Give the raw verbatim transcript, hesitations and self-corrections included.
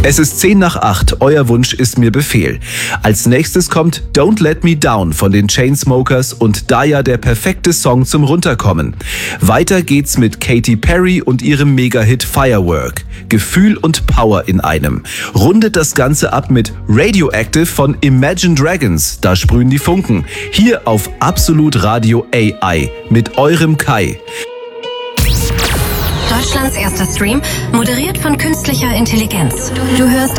Es ist zehn nach acht, euer Wunsch ist mir Befehl. Als nächstes kommt Don't Let Me Down von den Chainsmokers und Daya der perfekte Song zum Runterkommen. Weiter geht's mit Katy Perry und ihrem Mega-Hit Firework. Gefühl und Power in einem. Rundet das Ganze ab mit Radioactive von Imagine Dragons. Da sprühen die Funken. Hier auf Absolut Radio A I mit eurem Kai. Deutschlands erster Stream, moderiert von künstlicher Intelligenz. Du hörst